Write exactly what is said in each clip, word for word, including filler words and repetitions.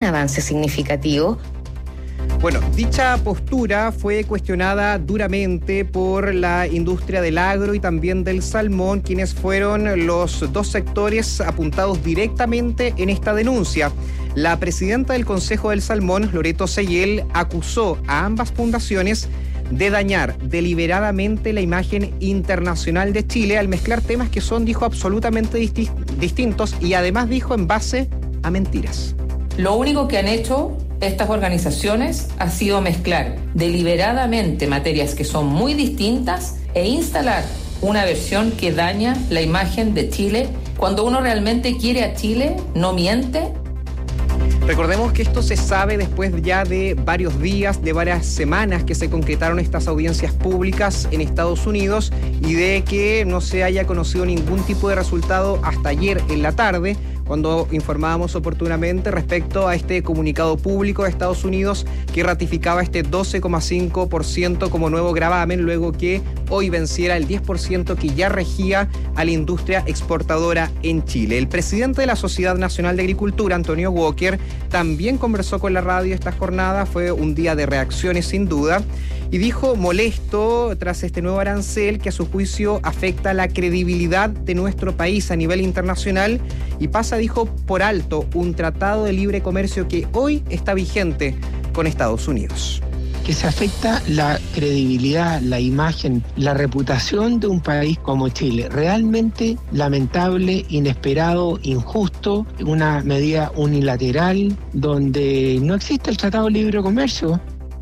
avance significativo. Bueno, dicha postura fue cuestionada duramente por la industria del agro y también del salmón, quienes fueron los dos sectores apuntados directamente en esta denuncia. La presidenta del Consejo del Salmón, Loreto Seyel, acusó a ambas fundaciones de dañar deliberadamente la imagen internacional de Chile al mezclar temas que son, dijo, absolutamente disti- distintos y además dijo en base a mentiras. Lo único que han hecho estas organizaciones ha sido mezclar deliberadamente materias que son muy distintas e instalar una versión que daña la imagen de Chile. Cuando uno realmente quiere a Chile, no miente. Recordemos que esto se sabe después ya de varios días, de varias semanas que se concretaron estas audiencias públicas en Estados Unidos y de que no se haya conocido ningún tipo de resultado hasta ayer en la tarde, cuando informábamos oportunamente respecto a este comunicado público de Estados Unidos que ratificaba este doce coma cinco por ciento como nuevo gravamen, luego que hoy venciera el diez por ciento que ya regía a la industria exportadora en Chile. El presidente de la Sociedad Nacional de Agricultura, Antonio Walker, también conversó con la radio esta jornada. Fue un día de reacciones sin duda, y dijo molesto tras este nuevo arancel que a su juicio afecta la credibilidad de nuestro país a nivel internacional y pasa, dijo, por alto un tratado de libre comercio que hoy está vigente con Estados Unidos. Que se afecta la credibilidad, la imagen, la reputación de un país como Chile. Realmente lamentable, inesperado, injusto, una medida unilateral donde no existe el Tratado de Libre Comercio.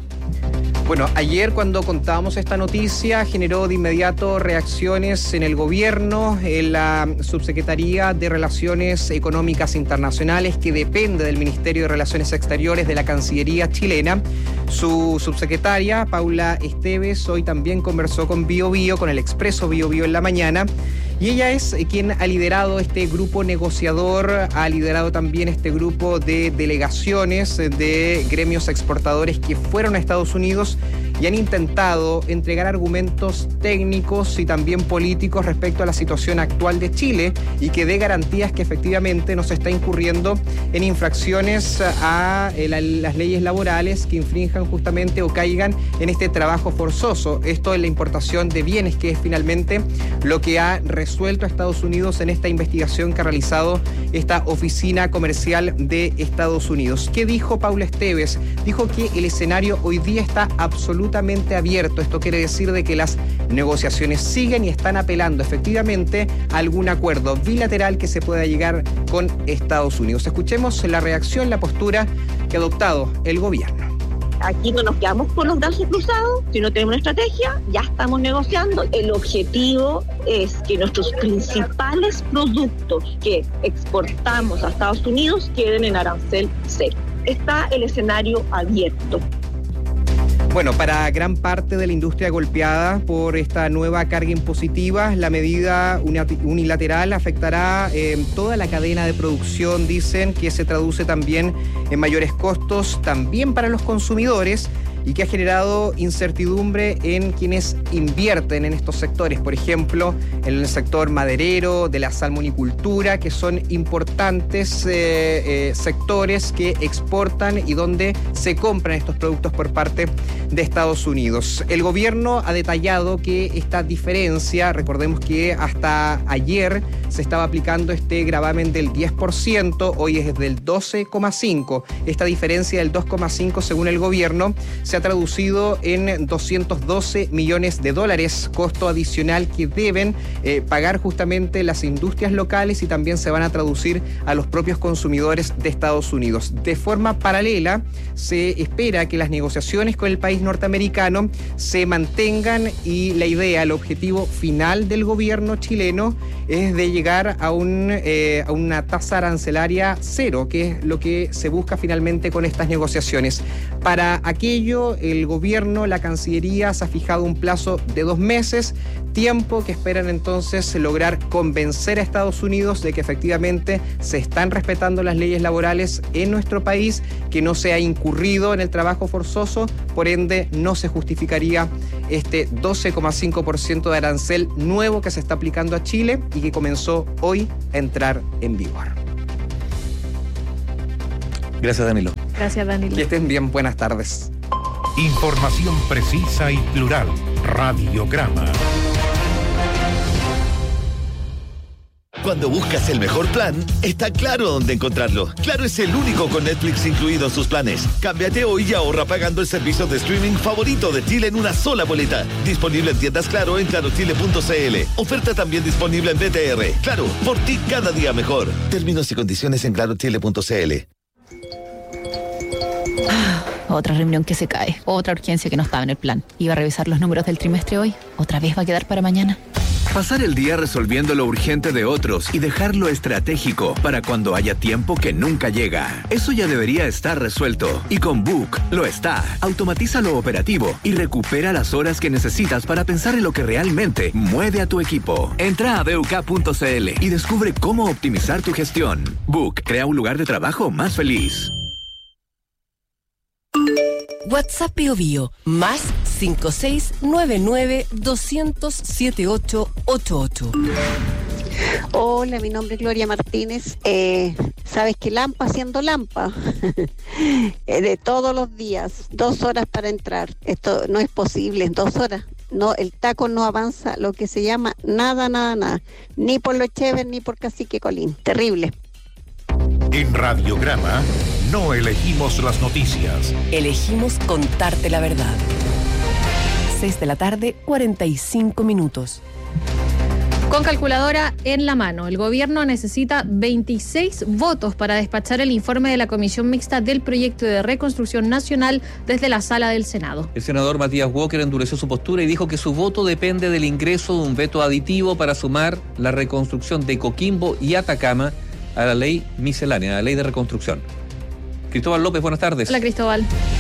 Bueno, ayer cuando contábamos esta noticia generó de inmediato reacciones en el gobierno, en la Subsecretaría de Relaciones Económicas Internacionales, que depende del Ministerio de Relaciones Exteriores de la Cancillería chilena. Su subsecretaria, Paula Esteves, hoy también conversó con Bio Bio, con el Expreso Bio Bio en la mañana, y ella es quien ha liderado este grupo negociador, ha liderado también este grupo de delegaciones de gremios exportadores que fueron a Estados Unidos y han intentado entregar argumentos técnicos y también políticos respecto a la situación actual de Chile y que dé garantías que efectivamente no se está incurriendo en infracciones a la, las leyes laborales que infrinjan justamente o caigan en este trabajo forzoso. Esto es la importación de bienes, que es finalmente lo que ha resuelto a Estados Unidos en esta investigación que ha realizado esta oficina comercial de Estados Unidos. ¿Qué dijo Paula Esteves? Dijo que el escenario hoy día está absolutamente abierto. Esto quiere decir de que las negociaciones siguen y están apelando efectivamente a algún acuerdo bilateral que se pueda llegar con Estados Unidos. Escuchemos la reacción, la postura que ha adoptado el gobierno. Aquí no nos quedamos con los brazos cruzados, sino tenemos una estrategia, ya estamos negociando. El objetivo es que nuestros principales productos que exportamos a Estados Unidos queden en arancel cero. Está el escenario abierto. Bueno, para gran parte de la industria golpeada por esta nueva carga impositiva, la medida unilateral afectará eh, toda la cadena de producción, dicen, que se traduce también en mayores costos también para los consumidores y que ha generado incertidumbre en quienes invierten en estos sectores, por ejemplo, en el sector maderero, de la salmonicultura, que son importantes eh, eh, sectores que exportan y donde se compran estos productos por parte de Estados Unidos. El gobierno ha detallado que esta diferencia, recordemos que hasta ayer se estaba aplicando este gravamen del diez por ciento, hoy es del doce coma cinco por ciento. Esta diferencia del dos coma cinco por ciento, según el gobierno, se ha traducido en doscientos doce millones de dólares, costo adicional que deben eh, pagar justamente las industrias locales y también se van a traducir a los propios consumidores de Estados Unidos. De forma paralela, se espera que las negociaciones con el país norteamericano se mantengan y la idea, el objetivo final del gobierno chileno es de llegar a, un, eh, a una tasa arancelaria cero, que es lo que se busca finalmente con estas negociaciones. Para aquello, el gobierno, la Cancillería, se ha fijado un plazo de dos meses, tiempo que esperan entonces lograr convencer a Estados Unidos de que efectivamente se están respetando las leyes laborales en nuestro país, que no se ha incurrido en el trabajo forzoso, por ende no se justificaría este doce coma cinco por ciento de arancel nuevo que se está aplicando a Chile y que comenzó hoy a entrar en vigor. Gracias, Danilo. Gracias, Danilo. Que estén bien, buenas tardes. Información precisa y plural. Radiograma. Cuando buscas el mejor plan, está claro dónde encontrarlo. Claro es el único con Netflix incluido en sus planes. Cámbiate hoy y ahorra pagando el servicio de streaming favorito de Chile en una sola boleta. Disponible en tiendas Claro en claro chile punto c l. Oferta también disponible en B T R. Claro, por ti cada día mejor. Términos y condiciones en claro chile punto c l. Otra reunión que se cae, otra urgencia que no estaba en el plan. Iba a revisar los números del trimestre hoy, otra vez va a quedar para mañana. Pasar el día resolviendo lo urgente de otros y dejar lo estratégico para cuando haya tiempo que nunca llega. Eso ya debería estar resuelto. Y con Book lo está. Automatiza lo operativo y recupera las horas que necesitas para pensar en lo que realmente mueve a tu equipo. Entra a b u k punto c l y descubre cómo optimizar tu gestión. Book crea un lugar de trabajo más feliz. WhatsApp Bio Bio, más cinco seis nueve nueve dos cero cero siete ocho ocho ocho. Hola, mi nombre es Gloria Martínez. Eh, Sabes que Lampa haciendo Lampa, de todos los días, dos horas para entrar. Esto no es posible, en dos horas. No, el taco no avanza, lo que se llama nada, nada, nada. Ni por Los Cheves, ni por Cacique Colín. Terrible. En Radiograma no elegimos las noticias. Elegimos contarte la verdad. seis de la tarde, cuarenta y cinco minutos. Con calculadora en la mano, el gobierno necesita veintiséis votos para despachar el informe de la Comisión Mixta del Proyecto de Reconstrucción Nacional desde la Sala del Senado. El senador Matías Walker endureció su postura y dijo que su voto depende del ingreso de un veto aditivo para sumar la reconstrucción de Coquimbo y Atacama a la ley miscelánea, a la ley de reconstrucción. Cristóbal López, buenas tardes. Hola, Cristóbal.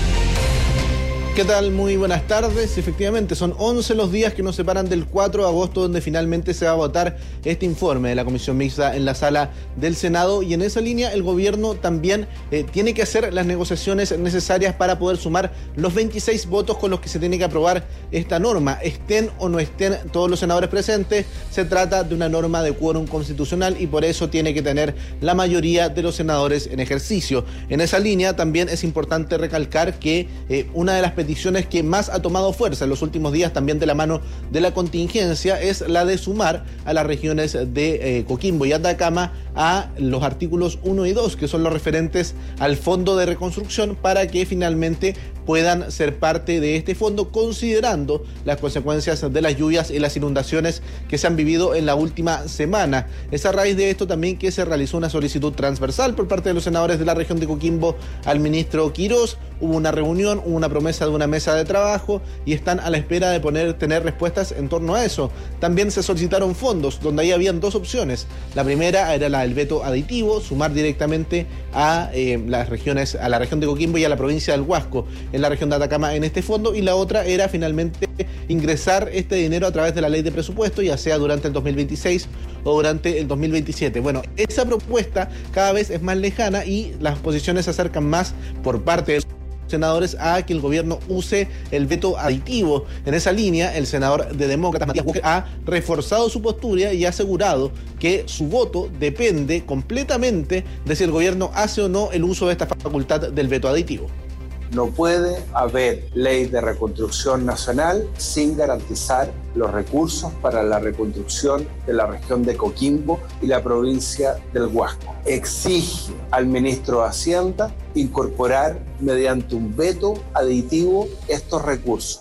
¿Qué tal? Muy buenas tardes. Efectivamente, son once los días que nos separan del cuatro de agosto, donde finalmente se va a votar este informe de la Comisión Mixta en la Sala del Senado. Y en esa línea, el gobierno también eh, tiene que hacer las negociaciones necesarias para poder sumar los veintiséis votos con los que se tiene que aprobar esta norma. Estén o no estén todos los senadores presentes, se trata de una norma de quórum constitucional y por eso tiene que tener la mayoría de los senadores en ejercicio. En esa línea, también es importante recalcar que eh, una de las peticiones peticiones que más ha tomado fuerza en los últimos días, también de la mano de la contingencia, es la de sumar a las regiones de eh, Coquimbo y Atacama a los artículos uno y dos, que son los referentes al Fondo de Reconstrucción, para que finalmente puedan ser parte de este fondo, considerando las consecuencias de las lluvias y las inundaciones que se han vivido en la última semana. Es a raíz de esto también que se realizó una solicitud transversal por parte de los senadores de la región de Coquimbo al ministro Quirós. Hubo una reunión, hubo una promesa de una mesa de trabajo y están a la espera de poner, tener respuestas en torno a eso. También se solicitaron fondos, donde ahí habían dos opciones. La primera era la del veto aditivo, sumar directamente a eh, las regiones, a la región de Coquimbo y a la provincia del Huasco, en la región de Atacama, en este fondo, y la otra era finalmente ingresar este dinero a través de la ley de presupuesto, ya sea durante el dos mil veintiséis o durante el dos mil veintisiete. Bueno, esa propuesta cada vez es más lejana y las posiciones se acercan más por parte de senadores a que el gobierno use el veto aditivo. En esa línea, el senador de Demócratas, Matías Walker, ha reforzado su postura y ha asegurado que su voto depende completamente de si el gobierno hace o no el uso de esta facultad del veto aditivo. No puede haber ley de reconstrucción nacional sin garantizar los recursos para la reconstrucción de la región de Coquimbo y la provincia del Huasco. Exige al ministro de Hacienda incorporar mediante un veto aditivo estos recursos.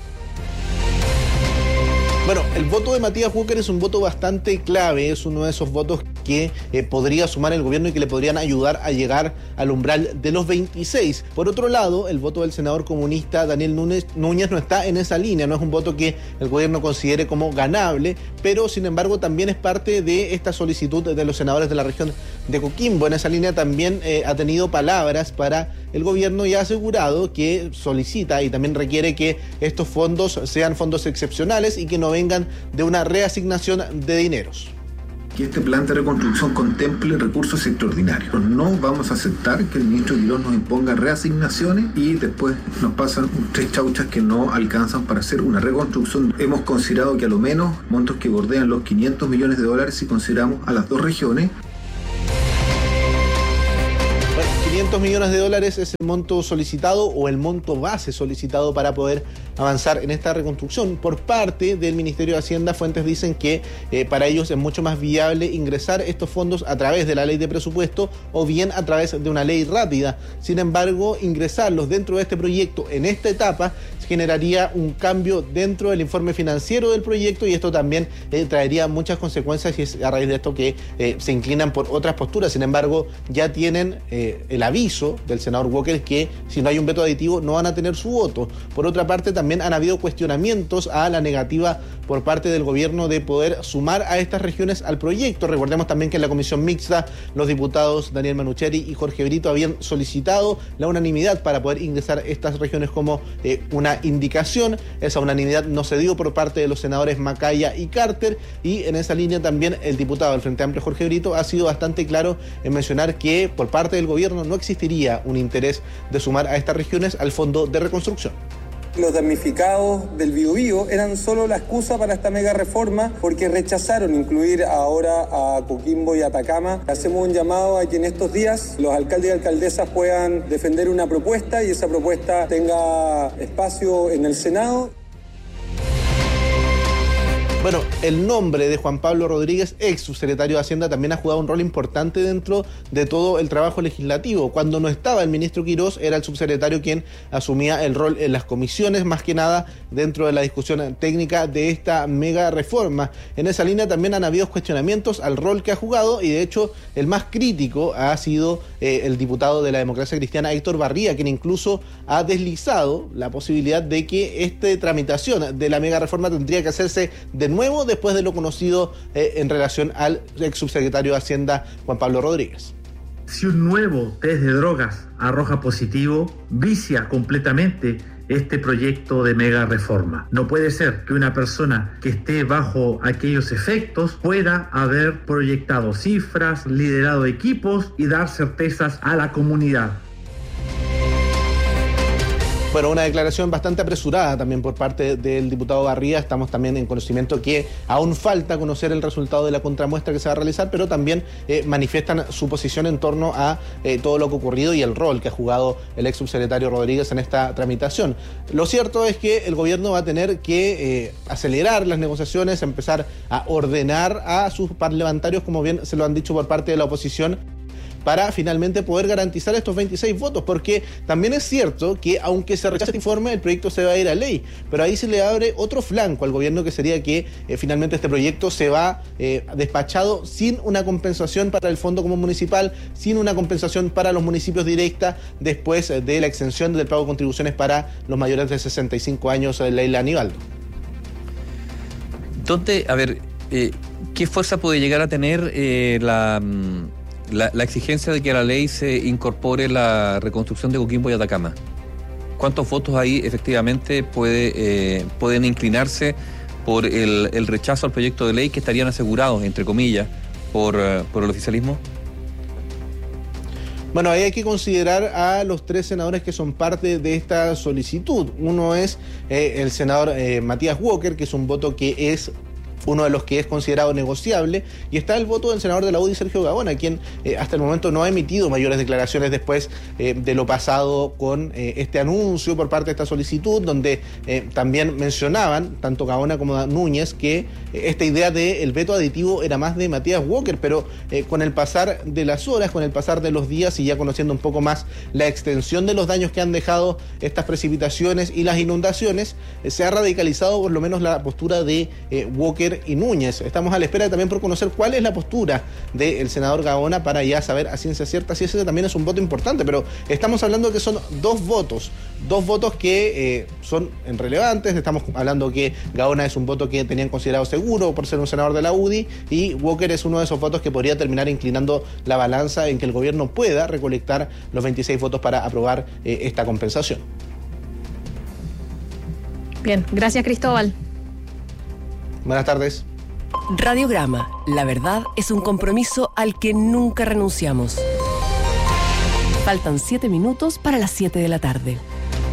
Bueno, el voto de Matías Walker es un voto bastante clave, es uno de esos votos que eh, podría sumar el gobierno y que le podrían ayudar a llegar al umbral de los veintiséis. Por otro lado, el voto del senador comunista Daniel Núñez, Núñez no está en esa línea, no es un voto que el gobierno considere como ganable, pero sin embargo también es parte de esta solicitud de los senadores de la región de Coquimbo. En esa línea también eh, ha tenido palabras para el gobierno y ha asegurado que solicita y también requiere que estos fondos sean fondos excepcionales y que no vengan de una reasignación de dineros. Que este plan de reconstrucción contemple recursos extraordinarios. No vamos a aceptar que el ministro Quirós nos imponga reasignaciones y después nos pasan tres chauchas que no alcanzan para hacer una reconstrucción. Hemos considerado que a lo menos montos que bordean los quinientos millones de dólares si consideramos a las dos regiones. quinientos millones de dólares es el monto solicitado o el monto base solicitado para poder avanzar en esta reconstrucción. Por parte del Ministerio de Hacienda, fuentes dicen que eh, para ellos es mucho más viable ingresar estos fondos a través de la ley de presupuesto o bien a través de una ley rápida. Sin embargo, ingresarlos dentro de este proyecto en esta etapa generaría un cambio dentro del informe financiero del proyecto y esto también eh, traería muchas consecuencias y es a raíz de esto que eh, se inclinan por otras posturas. Sin embargo, ya tienen eh, el aviso del senador Walker que si no hay un veto aditivo no van a tener su voto. Por otra parte, también han habido cuestionamientos a la negativa por parte del gobierno de poder sumar a estas regiones al proyecto. Recordemos también que en la comisión mixta los diputados Daniel Manucheri y Jorge Brito habían solicitado la unanimidad para poder ingresar estas regiones como eh, una indicación. Esa unanimidad no se dio por parte de los senadores Macaya y Carter y en esa línea también el diputado del Frente Amplio Jorge Brito ha sido bastante claro en mencionar que por parte del gobierno no existiría un interés de sumar a estas regiones al Fondo de Reconstrucción. Los damnificados del Biobío eran solo la excusa para esta mega reforma porque rechazaron incluir ahora a Coquimbo y Atacama. Hacemos un llamado a que en estos días los alcaldes y alcaldesas puedan defender una propuesta y esa propuesta tenga espacio en el Senado. Bueno, el nombre de Juan Pablo Rodríguez, ex subsecretario de Hacienda, también ha jugado un rol importante dentro de todo el trabajo legislativo. Cuando no estaba el ministro Quirós, era el subsecretario quien asumía el rol en las comisiones, más que nada dentro de la discusión técnica de esta mega reforma. En esa línea también han habido cuestionamientos al rol que ha jugado y de hecho el más crítico ha sido eh, el diputado de la Democracia Cristiana, Héctor Barría, quien incluso ha deslizado la posibilidad de que esta tramitación de la mega reforma tendría que hacerse de nuevo después de lo conocido eh, en relación al ex subsecretario de Hacienda Juan Pablo Rodríguez. Si un nuevo test de drogas arroja positivo, vicia completamente este proyecto de mega reforma. No puede ser que una persona que esté bajo aquellos efectos pueda haber proyectado cifras, liderado equipos y dar certezas a la comunidad. Bueno, una declaración bastante apresurada también por parte del diputado Barría. Estamos también en conocimiento que aún falta conocer el resultado de la contramuestra que se va a realizar, pero también eh, manifiestan su posición en torno a eh, todo lo que ha ocurrido y el rol que ha jugado el ex subsecretario Rodríguez en esta tramitación. Lo cierto es que el gobierno va a tener que eh, acelerar las negociaciones, empezar a ordenar a sus parlamentarios, como bien se lo han dicho por parte de la oposición, para finalmente poder garantizar estos veintiséis votos, porque también es cierto que aunque se rechace este informe, el proyecto se va a ir a ley, pero ahí se le abre otro flanco al gobierno que sería que eh, finalmente este proyecto se va eh, despachado sin una compensación para el Fondo Común Municipal, sin una compensación para los municipios directa después de la exención del pago de contribuciones para los mayores de sesenta y cinco años de Leila Aníbaldo. ¿Dónde, a ver, eh, qué fuerza puede llegar a tener eh, la... La, la exigencia de que a la ley se incorpore la reconstrucción de Coquimbo y Atacama? ¿Cuántos votos ahí efectivamente puede, eh, pueden inclinarse por el, el rechazo al proyecto de ley que estarían asegurados, entre comillas, por, uh, por el oficialismo? Bueno, ahí hay que considerar a los tres senadores que son parte de esta solicitud. Uno es eh, el senador eh, Matías Walker, que es un voto que es uno de los que es considerado negociable, y está el voto del senador de la U D I, Sergio Gaona, quien eh, hasta el momento no ha emitido mayores declaraciones después eh, de lo pasado con eh, este anuncio por parte de esta solicitud, donde eh, también mencionaban, tanto Gaona como Núñez, que eh, esta idea del veto aditivo era más de Matías Walker, pero eh, con el pasar de las horas, con el pasar de los días y ya conociendo un poco más la extensión de los daños que han dejado estas precipitaciones y las inundaciones, eh, se ha radicalizado por lo menos la postura de eh, Walker y Núñez. Estamos a la espera también por conocer cuál es la postura del senador Gaona para ya saber a ciencia cierta si ese también es un voto importante, pero estamos hablando que son dos votos, dos votos que eh, son relevantes. Estamos hablando que Gaona es un voto que tenían considerado seguro por ser un senador de la U D I y Walker es uno de esos votos que podría terminar inclinando la balanza en que el gobierno pueda recolectar los veintiséis votos para aprobar eh, esta compensación. Bien, gracias Cristóbal. Buenas tardes. Radiograma, la verdad es un compromiso al que nunca renunciamos. Faltan siete minutos para las siete de la tarde.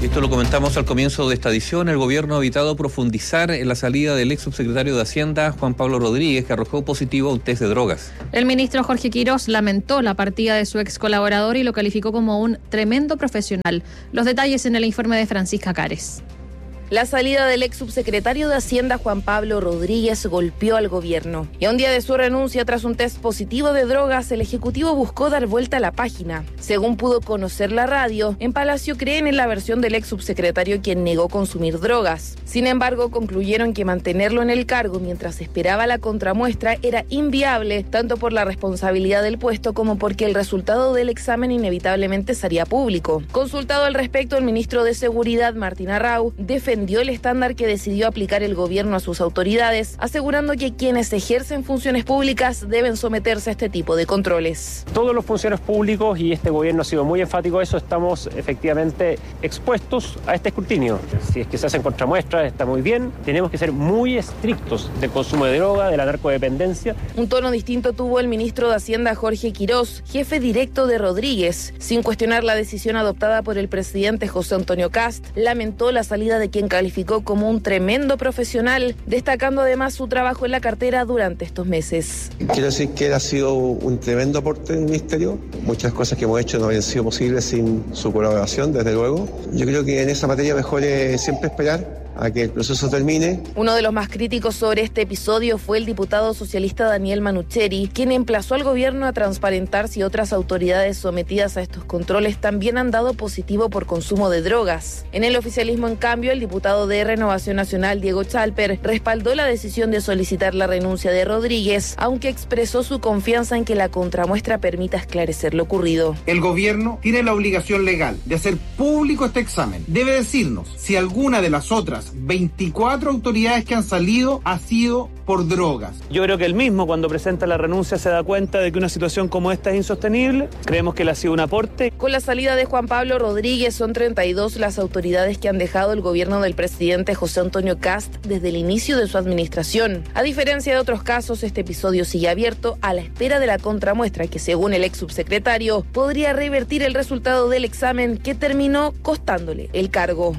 Esto lo comentamos al comienzo de esta edición. El gobierno ha evitado profundizar en la salida del ex subsecretario de Hacienda, Juan Pablo Rodríguez, que arrojó positivo a un test de drogas. El ministro Jorge Quirós lamentó la partida de su ex colaborador y lo calificó como un tremendo profesional. Los detalles en el informe de Francisca Cares. La salida del ex subsecretario de Hacienda, Juan Pablo Rodríguez, golpeó al gobierno. Y a un día de su renuncia tras un test positivo de drogas, el Ejecutivo buscó dar vuelta a la página. Según pudo conocer la radio, en Palacio creen en la versión del ex subsecretario quien negó consumir drogas. Sin embargo, concluyeron que mantenerlo en el cargo mientras esperaba la contramuestra era inviable, tanto por la responsabilidad del puesto como porque el resultado del examen inevitablemente sería público. Consultado al respecto, el ministro de Seguridad, Martín Arrau, defendió el estándar que decidió aplicar el gobierno a sus autoridades, asegurando que quienes ejercen funciones públicas deben someterse a este tipo de controles. Todos los funcionarios públicos, y este gobierno ha sido muy enfático en eso, estamos efectivamente expuestos a este escrutinio. Si es que se hacen contramuestras, está muy bien. Tenemos que ser muy estrictos del consumo de droga, de la narcodependencia. Un tono distinto tuvo el ministro de Hacienda, Jorge Quirós, jefe directo de Rodríguez. Sin cuestionar la decisión adoptada por el presidente José Antonio Kast, lamentó la salida de quien calificó como un tremendo profesional, destacando además su trabajo en la cartera durante estos meses. Quiero decir que él ha sido un tremendo aporte del ministerio. Muchas cosas que hemos hecho no habrían sido posibles sin su colaboración, desde luego. Yo creo que en esa materia mejor es siempre esperar a que el proceso termine. Uno de los más críticos sobre este episodio fue el diputado socialista Daniel Manucheri, quien emplazó al gobierno a transparentar si otras autoridades sometidas a estos controles también han dado positivo por consumo de drogas. En el oficialismo, en cambio, el diputado de Renovación Nacional, Diego Chalper, respaldó la decisión de solicitar la renuncia de Rodríguez, aunque expresó su confianza en que la contramuestra permita esclarecer lo ocurrido. El gobierno tiene la obligación legal de hacer público este examen. Debe decirnos si alguna de las otras veinticuatro autoridades que han salido ha sido por drogas. Yo creo que él mismo, cuando presenta la renuncia, se da cuenta de que una situación como esta es insostenible. Creemos que él ha sido un aporte. Con la salida de Juan Pablo Rodríguez, son treinta y dos las autoridades que han dejado el gobierno del presidente José Antonio Kast desde el inicio de su administración. A diferencia de otros casos, este episodio sigue abierto a la espera de la contramuestra que, según el ex subsecretario, podría revertir el resultado del examen que terminó costándole el cargo.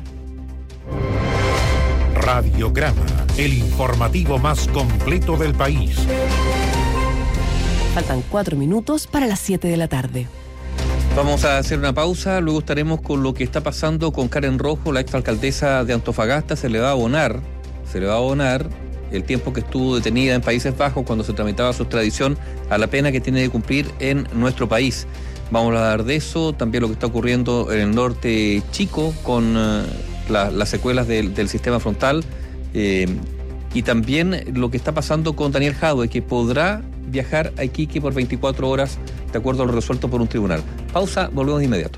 Radiograma, el informativo más completo del país. Faltan cuatro minutos para las siete de la tarde. Vamos a hacer una pausa, luego estaremos con lo que está pasando con Karen Rojo, la exalcaldesa de Antofagasta. Se le va a abonar, se le va a abonar el tiempo que estuvo detenida en Países Bajos cuando se tramitaba su extradición a la pena que tiene que cumplir en nuestro país. Vamos a hablar de eso, también lo que está ocurriendo en el norte chico con uh, la, las secuelas del, del sistema frontal eh, y también lo que está pasando con Daniel Jadue, que podrá viajar a Iquique por veinticuatro horas de acuerdo a lo resuelto por un tribunal. Pausa, volvemos de inmediato.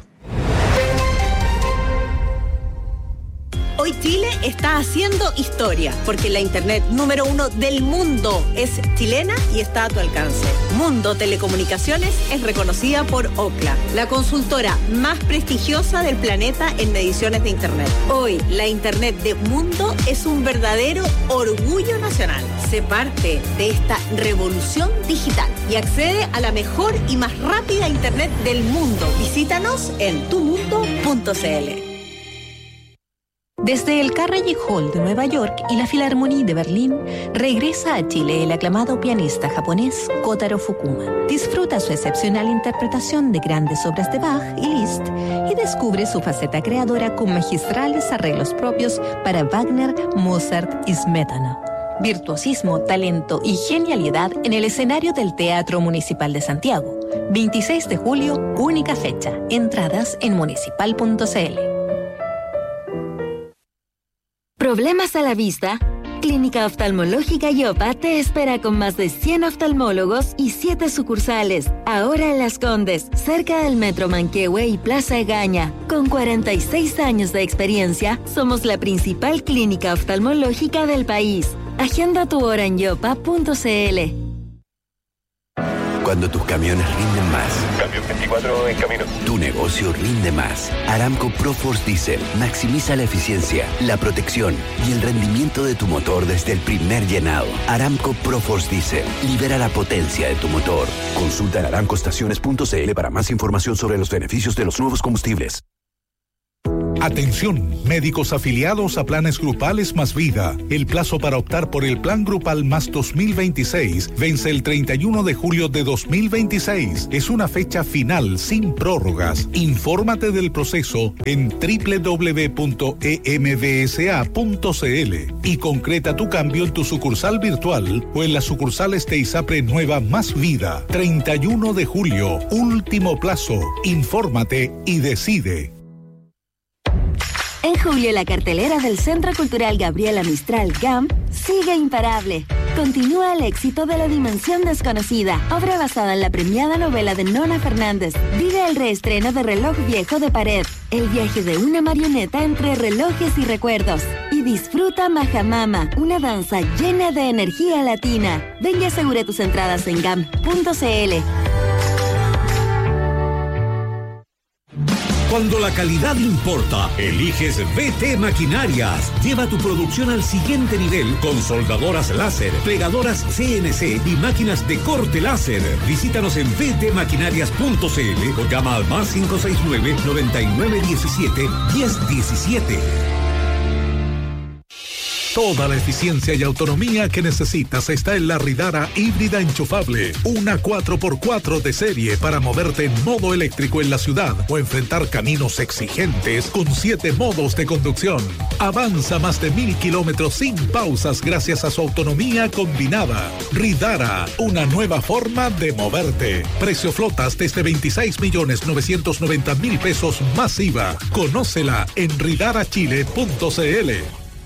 Hoy Chile está haciendo historia, porque la internet número uno del mundo es chilena y está a tu alcance. Mundo Telecomunicaciones es reconocida por Ookla, la consultora más prestigiosa del planeta en mediciones de internet. Hoy, la internet de Mundo es un verdadero orgullo nacional. Sé parte de esta revolución digital y accede a la mejor y más rápida internet del mundo. Visítanos en tu mundo punto c l. Desde el Carnegie Hall de Nueva York y la Philharmonie de Berlín, regresa a Chile el aclamado pianista japonés Kotaro Fukuma. Disfruta su excepcional interpretación de grandes obras de Bach y Liszt y descubre su faceta creadora con magistrales arreglos propios para Wagner, Mozart y Smetana. Virtuosismo, talento y genialidad en el escenario del Teatro Municipal de Santiago. veintiséis de julio, única fecha. Entradas en municipal punto c l. ¿Problemas a la vista? Clínica Oftalmológica Yopa te espera con más de cien oftalmólogos y siete sucursales. Ahora en Las Condes, cerca del Metro Manquehue y Plaza Egaña. Con cuarenta y seis años de experiencia, somos la principal clínica oftalmológica del país. Agenda tu hora en yopa punto c l. Cuando tus camiones rinden más. Camión veinticuatro en camino. Tu negocio rinde más. Aramco ProForce Diesel maximiza la eficiencia, la protección y el rendimiento de tu motor desde el primer llenado. Aramco ProForce Diesel libera la potencia de tu motor. Consulta en aramco estaciones punto c l para más información sobre los beneficios de los nuevos combustibles. Atención, médicos afiliados a planes grupales más vida. El plazo para optar por el plan grupal más dos mil veintiséis vence el treinta y uno de julio de dos mil veintiséis. Es una fecha final sin prórrogas. Infórmate del proceso en doble u doble u doble u punto e m b s a punto c l y concreta tu cambio en tu sucursal virtual o en las sucursales de ISAPRE Nueva Más Vida. treinta y uno de julio, último plazo. Infórmate y decide. En julio, la cartelera del Centro Cultural Gabriela Mistral G A M sigue imparable. Continúa el éxito de La Dimensión Desconocida, obra basada en la premiada novela de Nona Fernández. Vive el reestreno de Reloj Viejo de Pared, el viaje de una marioneta entre relojes y recuerdos. Y disfruta Majamama, una danza llena de energía latina. Ven y asegure tus entradas en gam punto c l. Cuando la calidad importa, eliges V T Maquinarias. Lleva tu producción al siguiente nivel con soldadoras láser, plegadoras C N C y máquinas de corte láser. Visítanos en v t maquinarias punto c l o llama al más cinco seis nueve, noventa y nueve diecisiete, diez diecisiete. Toda la eficiencia y autonomía que necesitas está en la Ridara híbrida enchufable. Una cuatro por cuatro de serie para moverte en modo eléctrico en la ciudad o enfrentar caminos exigentes con siete modos de conducción. Avanza más de mil kilómetros sin pausas gracias a su autonomía combinada. Ridara, una nueva forma de moverte. Precio flotas desde veintiséis millones novecientos noventa mil pesos más I V A. Conócela en ridara chile punto c l.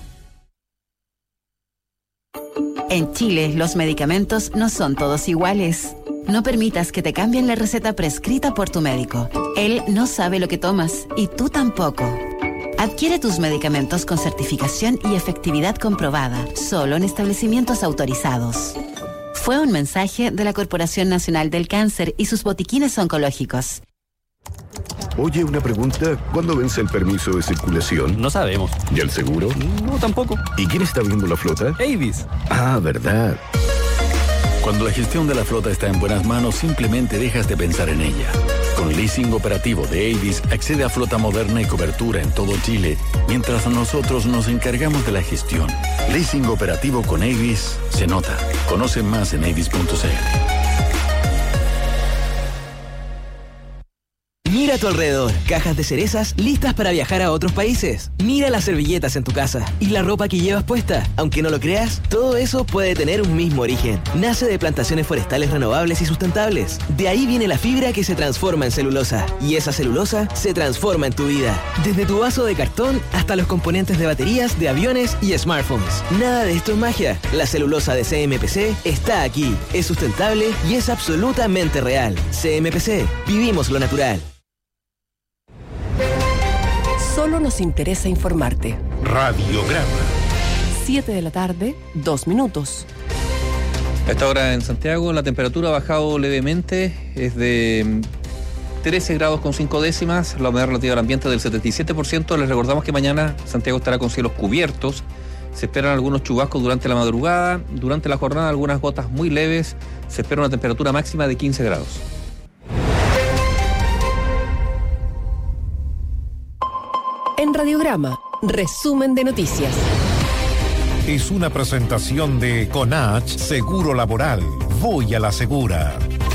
En Chile, los medicamentos no son todos iguales. No permitas que te cambien la receta prescrita por tu médico. Él no sabe lo que tomas y tú tampoco. Adquiere tus medicamentos con certificación y efectividad comprobada, solo en establecimientos autorizados. Fue un mensaje de la Corporación Nacional del Cáncer y sus botiquines oncológicos. Oye, una pregunta. ¿Cuándo vence el permiso de circulación? No sabemos. ¿Y el seguro? No, tampoco. ¿Y quién está viendo la flota? Avis. Ah, verdad. Cuando la gestión de la flota está en buenas manos, simplemente dejas de pensar en ella. Con leasing operativo de Avis, accede a flota moderna y cobertura en todo Chile, mientras nosotros nos encargamos de la gestión. Leasing operativo con Avis se nota. Conoce más en avis punto c l. Mira a tu alrededor, cajas de cerezas listas para viajar a otros países. Mira las servilletas en tu casa y la ropa que llevas puesta. Aunque no lo creas, todo eso puede tener un mismo origen. Nace de plantaciones forestales renovables y sustentables. De ahí viene la fibra que se transforma en celulosa. Y esa celulosa se transforma en tu vida. Desde tu vaso de cartón hasta los componentes de baterías, de aviones y smartphones. Nada de esto es magia. La celulosa de C M P C está aquí. Es sustentable y es absolutamente real. C M P C. Vivimos lo natural. Solo nos interesa informarte. Radiograma. siete de la tarde, dos minutos. A esta hora en Santiago la temperatura ha bajado levemente, es de trece grados con cinco décimas, la humedad relativa al ambiente del setenta y siete por ciento. Les recordamos que mañana Santiago estará con cielos cubiertos, se esperan algunos chubascos durante la madrugada, durante la jornada algunas gotas muy leves, se espera una temperatura máxima de quince grados. En Radiograma, resumen de noticias. Es una presentación de Conach Seguro Laboral. Voy a la segura.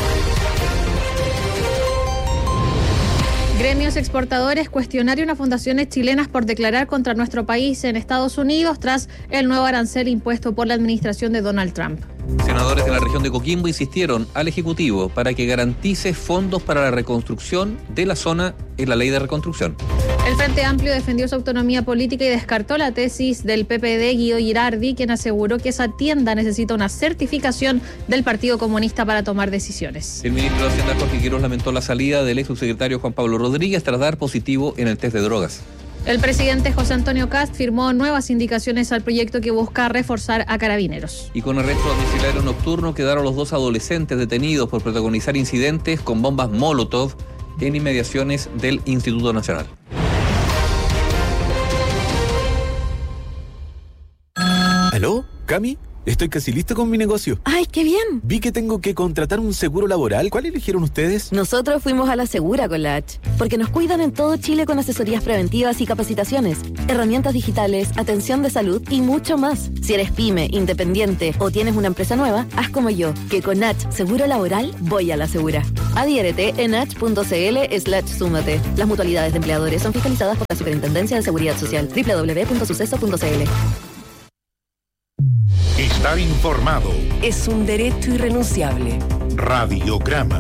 Gremios exportadores cuestionaron a fundaciones chilenas por declarar contra nuestro país en Estados Unidos tras el nuevo arancel impuesto por la administración de Donald Trump. Senadores de la región de Coquimbo insistieron al Ejecutivo para que garantice fondos para la reconstrucción de la zona en la ley de reconstrucción. El Frente Amplio defendió su autonomía política y descartó la tesis del P P D Guido Girardi, quien aseguró que esa tienda necesita una certificación del Partido Comunista para tomar decisiones. El ministro de Hacienda, Jorge Quiroz, lamentó la salida del ex subsecretario Juan Pablo Rodríguez tras dar positivo en el test de drogas. El presidente José Antonio Kast firmó nuevas indicaciones al proyecto que busca reforzar a Carabineros. Y con arresto domiciliario nocturno quedaron los dos adolescentes detenidos por protagonizar incidentes con bombas Molotov en inmediaciones del Instituto Nacional. ¿Aló? ¿Cami? estoy casi listo con mi negocio. ¡Ay, qué bien! Vi que tengo que contratar un seguro laboral. ¿Cuál eligieron ustedes? Nosotros fuimos a la Segura con la H, porque nos cuidan en todo Chile con asesorías preventivas y capacitaciones, herramientas digitales, atención de salud y mucho más. Si eres pyme, independiente o tienes una empresa nueva, haz como yo, que con H Seguro Laboral voy a la Segura. Adhiérete en h.cl slash súmate. Las mutualidades de empleadores son fiscalizadas por la Superintendencia de Seguridad Social. doble u doble u doble u punto suceso punto c l. Estar informado es un derecho irrenunciable. Radiograma.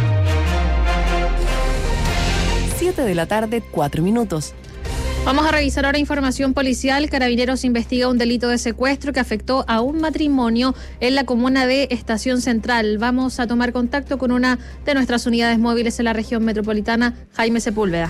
siete de la tarde, cuatro minutos. Vamos a revisar ahora información policial. Carabineros investiga un delito de secuestro que afectó a un matrimonio en la comuna de Estación Central. Vamos a tomar contacto con una de nuestras unidades móviles en la región metropolitana, Jaime Sepúlveda.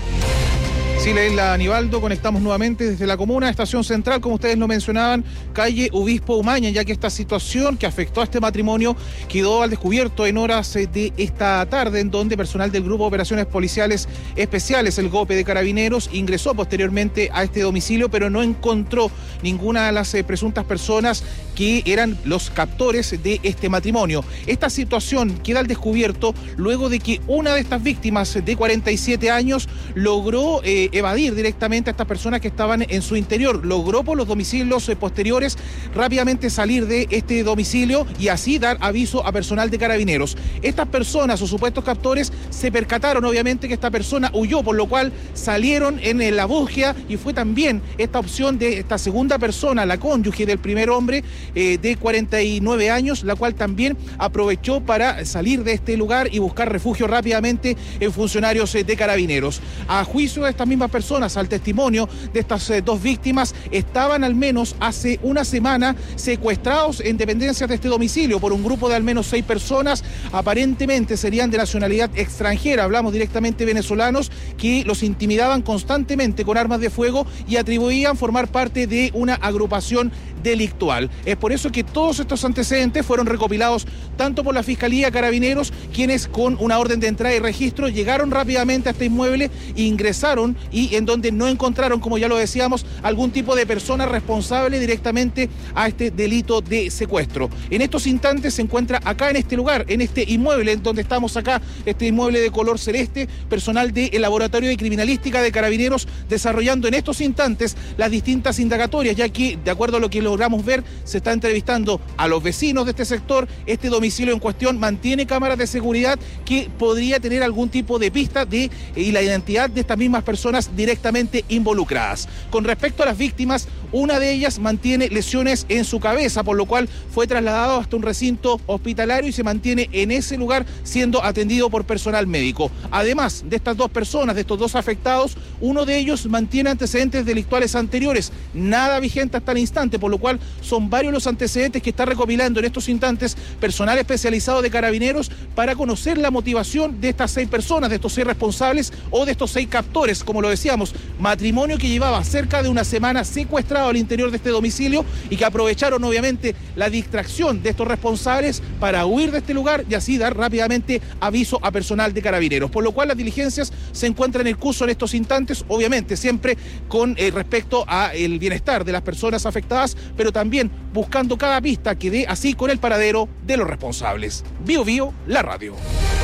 Sí, Leila Aníbaldo, conectamos nuevamente desde la comuna, Estación Central, como ustedes lo mencionaban, calle Obispo Umaña, ya que esta situación que afectó a este matrimonio quedó al descubierto en horas de esta tarde, en donde personal del Grupo de Operaciones Policiales Especiales, el GOPE de Carabineros, ingresó posteriormente a este domicilio, pero no encontró ninguna de las eh, presuntas personas que eran los captores de este matrimonio. Esta situación queda al descubierto luego de que una de estas víctimas de cuarenta y siete años logró eh, evadir directamente a estas personas que estaban en su interior. Logró por los domicilios eh, posteriores rápidamente salir de este domicilio y así dar aviso a personal de Carabineros. Estas personas o supuestos captores se percataron obviamente que esta persona huyó, por lo cual salieron en la búsqueda y fue también esta opción de esta segunda persona, la cónyuge del primer hombre, Eh, de cuarenta y nueve años, la cual también aprovechó para salir de este lugar y buscar refugio rápidamente en funcionarios eh, de Carabineros. A juicio de estas mismas personas, al testimonio de estas eh, dos víctimas, estaban al menos hace una semana secuestrados en dependencias de este domicilio por un grupo de al menos seis personas, aparentemente serían de nacionalidad extranjera, hablamos directamente venezolanos, que los intimidaban constantemente con armas de fuego y atribuían formar parte de una agrupación delictual. Es por eso que todos estos antecedentes fueron recopilados tanto por la Fiscalía Carabineros, quienes con una orden de entrada y registro llegaron rápidamente a este inmueble, ingresaron y en donde no encontraron, como ya lo decíamos, algún tipo de persona responsable directamente a este delito de secuestro. En estos instantes se encuentra acá en este lugar, en este inmueble en donde estamos acá, este inmueble de color celeste, personal del Laboratorio de Criminalística de Carabineros desarrollando en estos instantes las distintas indagatorias, ya que de acuerdo a lo que logramos ver, se está entrevistando a los vecinos de este sector. Este domicilio en cuestión mantiene cámaras de seguridad que podría tener algún tipo de pista de y la identidad de estas mismas personas directamente involucradas. Con respecto a las víctimas, una de ellas mantiene lesiones en su cabeza, por lo cual fue trasladado hasta un recinto hospitalario y se mantiene en ese lugar siendo atendido por personal médico. Además de estas dos personas, de estos dos afectados, uno de ellos mantiene antecedentes delictuales anteriores, nada vigente hasta el instante, por lo cual son varios los antecedentes que está recopilando en estos instantes personal especializado de Carabineros para conocer la motivación de estas seis personas, de estos seis responsables o de estos seis captores, como lo decíamos, matrimonio que llevaba cerca de una semana secuestrado al interior de este domicilio y que aprovecharon obviamente la distracción de estos responsables para huir de este lugar y así dar rápidamente aviso a personal de Carabineros, por lo cual las diligencias se encuentran en curso en estos instantes, obviamente siempre con eh, respecto a el bienestar de las personas afectadas, pero también buscando cada pista que dé así con el paradero de los responsables. Bio Bio, la radio.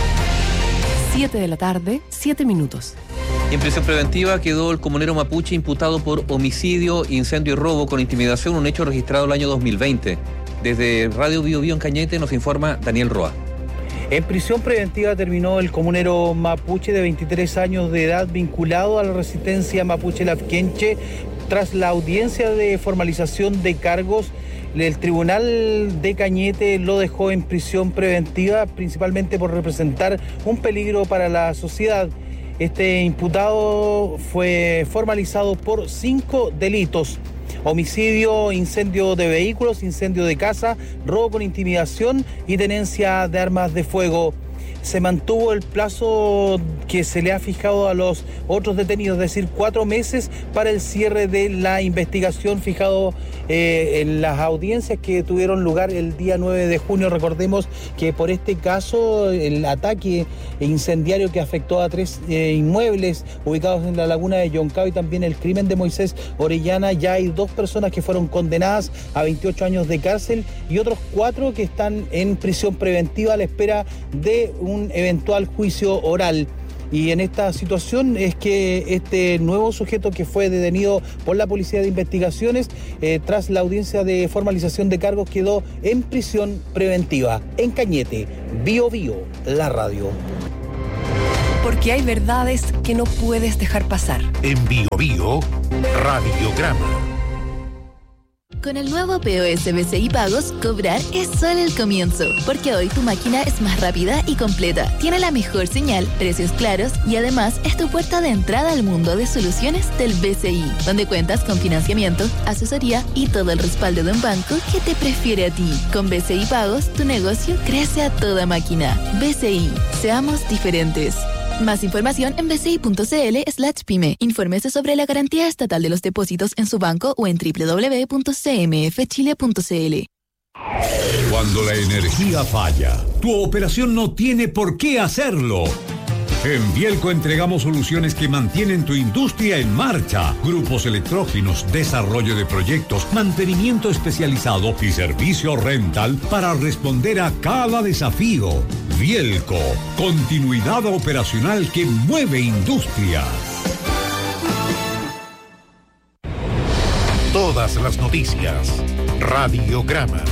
siete de la tarde, siete minutos. En prisión preventiva quedó el comunero mapuche imputado por homicidio, incendio y robo con intimidación, un hecho registrado el año dos mil veinte. Desde Radio Bio Bio en Cañete nos informa Daniel Roa. En prisión preventiva terminó el comunero mapuche de veintitrés años de edad vinculado a la resistencia mapuche Lafkenche. Tras la audiencia de formalización de cargos, el tribunal de Cañete lo dejó en prisión preventiva, principalmente por representar un peligro para la sociedad. Este imputado fue formalizado por cinco delitos: homicidio, incendio de vehículos, incendio de casa, robo con intimidación y tenencia de armas de fuego. se mantuvo el plazo que se le ha fijado a los otros detenidos, es decir, cuatro meses para el cierre de la investigación fijado eh, en las audiencias que tuvieron lugar el día nueve de junio. Recordemos que por este caso, el ataque incendiario que afectó a tres eh, inmuebles ubicados en la laguna de Yoncao y también el crimen de Moisés Orellana, ya hay dos personas que fueron condenadas a veintiocho años de cárcel y otros cuatro que están en prisión preventiva a la espera de un eventual juicio oral. Y en esta situación es que este nuevo sujeto que fue detenido por la Policía de Investigaciones eh, tras la audiencia de formalización de cargos quedó en prisión preventiva. En Cañete, Bio Bio, la radio. Porque hay verdades que no puedes dejar pasar. En Bio Bio, Radiograma. Con el nuevo P O S B C I Pagos, cobrar es solo el comienzo, porque hoy tu máquina es más rápida y completa, tiene la mejor señal, precios claros y además es tu puerta de entrada al mundo de soluciones del B C I, donde cuentas con financiamiento, asesoría y todo el respaldo de un banco que te prefiere a ti. Con B C I Pagos, tu negocio crece a toda máquina. B C I, seamos diferentes. Más información en bci.cl slash pyme. Infórmese sobre la garantía estatal de los depósitos en su banco o en doble u doble u doble u punto c m f chile punto c l. Cuando la energía falla, tu operación no tiene por qué hacerlo. En Bielco entregamos soluciones que mantienen tu industria en marcha. Grupos electrógenos, desarrollo de proyectos, mantenimiento especializado y servicio rental para responder a cada desafío. Bielco, continuidad operacional que mueve industrias. Todas las noticias. Radiograma.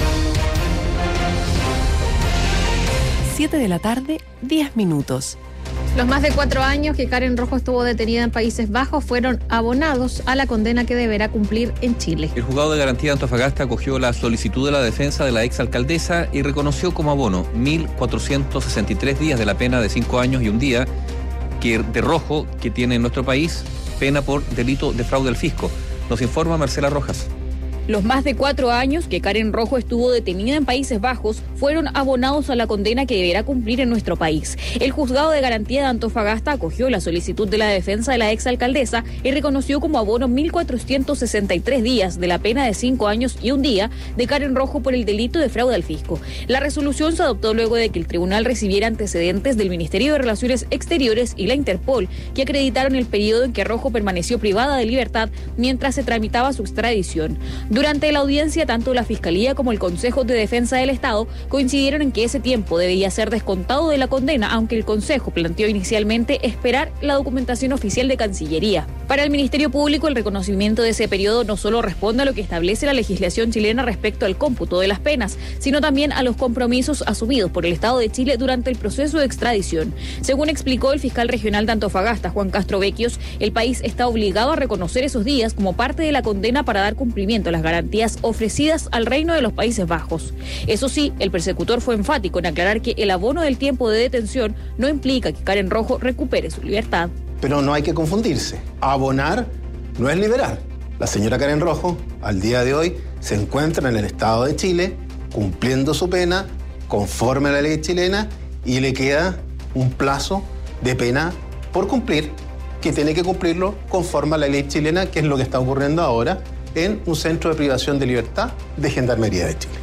siete de la tarde, diez minutos. Los más de cuatro años que Karen Rojo estuvo detenida en Países Bajos fueron abonados a la condena que deberá cumplir en Chile. El juzgado de garantía de Antofagasta acogió la solicitud de la defensa de la exalcaldesa y reconoció como abono mil cuatrocientos sesenta y tres días de la pena de cinco años y un día que, de Rojo que tiene en nuestro país pena por delito de fraude al fisco. Nos informa Marcela Rojas. Los más de cuatro años que Karen Rojo estuvo detenida en Países Bajos fueron abonados a la condena que deberá cumplir en nuestro país. El juzgado de garantía de Antofagasta acogió la solicitud de la defensa de la exalcaldesa y reconoció como abono mil cuatrocientos sesenta y tres días de la pena de cinco años y un día de Karen Rojo por el delito de fraude al fisco. La resolución se adoptó luego de que el tribunal recibiera antecedentes del Ministerio de Relaciones Exteriores y la Interpol, que acreditaron el periodo en que Rojo permaneció privada de libertad mientras se tramitaba su extradición. Durante la audiencia, tanto la Fiscalía como el Consejo de Defensa del Estado coincidieron en que ese tiempo debía ser descontado de la condena, aunque el Consejo planteó inicialmente esperar la documentación oficial de Cancillería. Para el Ministerio Público, el reconocimiento de ese periodo no solo responde a lo que establece la legislación chilena respecto al cómputo de las penas, sino también a los compromisos asumidos por el Estado de Chile durante el proceso de extradición. Según explicó el fiscal regional de Antofagasta, Juan Castro Vecchios, el país está obligado a reconocer esos días como parte de la condena para dar cumplimiento a las garantías ofrecidas al Reino de los Países Bajos. Eso sí, el persecutor fue enfático en aclarar que el abono del tiempo de detención no implica que Karen Rojo recupere su libertad. Pero no hay que confundirse. Abonar no es liberar. La señora Karen Rojo, al día de hoy, se encuentra en el Estado de Chile, cumpliendo su pena, conforme a la ley chilena, y le queda un plazo de pena por cumplir, que tiene que cumplirlo conforme a la ley chilena, que es lo que está ocurriendo ahora en un centro de privación de libertad de Gendarmería de Chile.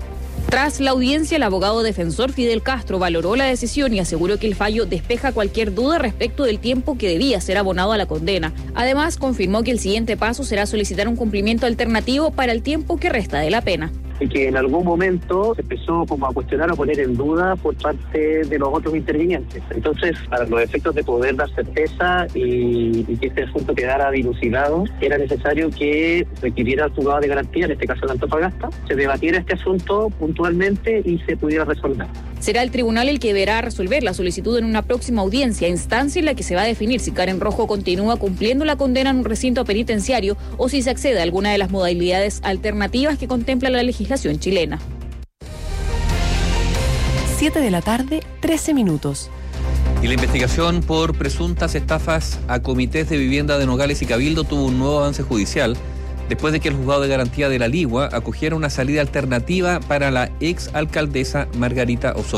Tras la audiencia, el abogado defensor Fidel Castro valoró la decisión y aseguró que el fallo despeja cualquier duda respecto del tiempo que debía ser abonado a la condena. Además, confirmó que el siguiente paso será solicitar un cumplimiento alternativo para el tiempo que resta de la pena. Y que en algún momento se empezó como a cuestionar o poner en duda por parte de los otros intervinientes. Entonces, para los efectos de poder dar certeza y, y que este asunto quedara dilucidado, era necesario que requiriera el juzgado de garantía, en este caso de Antofagasta, se debatiera este asunto puntualmente y se pudiera resolver. Será el tribunal el que deberá resolver la solicitud en una próxima audiencia, instancia en la que se va a definir si Karen Rojo continúa cumpliendo la condena en un recinto penitenciario o si se accede a alguna de las modalidades alternativas que contempla la legislación chilena. siete de la tarde, trece minutos. Y la investigación por presuntas estafas a comités de vivienda de Nogales y Cabildo tuvo un nuevo avance judicial después de que el juzgado de garantía de la Ligua acogiera una salida alternativa para la ex alcaldesa Margarita Osorio.